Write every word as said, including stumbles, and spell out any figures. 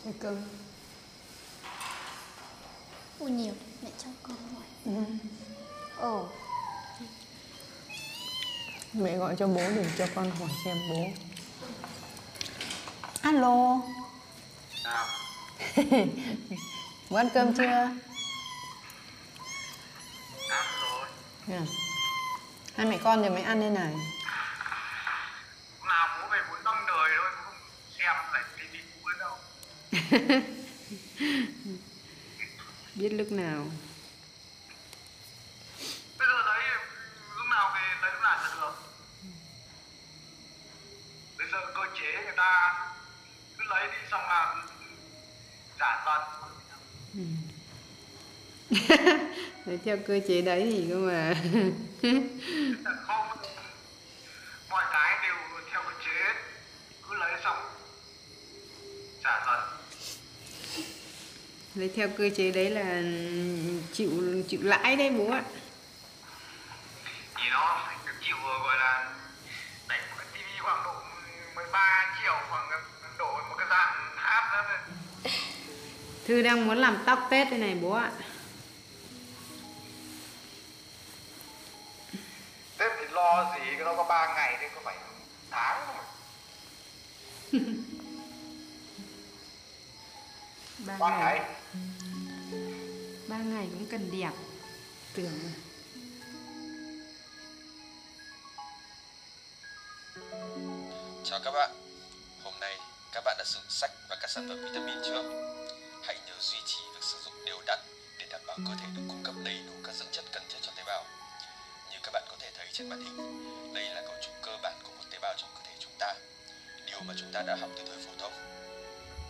Cái cưng. Ôi nhiều, mẹ cho con hỏi. Ừ. Ồ. Mẹ gọi cho bố để cho con hỏi xem bố. Alo. Nào. Bố ăn cơm chưa? Ăn rồi. À. Hai mẹ con rồi mới ăn đây này. Lúc nào bố về muốn đong đời thôi, bố không xem lại tí tí bố đâu. Biết lúc nào. Bây giờ đấy, lúc nào về lấy lúc nào là được. Bây giờ cơ chế người ta cứ lấy đi xong là trả tận. Ừ. Đấy, theo cơ chế đấy thì cơ mà. Không, mọi cái đều theo cơ chế, cứ lấy xong trả tận. Lấy theo cơ chế đấy là chịu chịu lãi đấy bố ạ. Thì nó chịu gọi là đánh một cái tivi khoảng độ mười ba triệu, khoảng độ một cái dàn hát nữa. Thư đang muốn làm tóc Tết đây này bố ạ. Tết thì lo gì, nó có ba ngày đấy, có phải tháng không? Ba ba ngày. ngày. Ba ngày cũng cần đẹp. Tưởng. Chào các bạn. Hôm nay các bạn đã sử dụng sách và các sản phẩm vitamin chưa? Hãy nhớ duy trì việc sử dụng đều đặn để đảm bảo cơ thể được cung cấp đầy đủ các dưỡng chất cần thiết cho tế bào. Như các bạn có thể thấy trên màn hình, đây là cấu trúc cơ bản của một tế bào trong cơ thể chúng ta, điều mà chúng ta đã học từ thời phổ thông.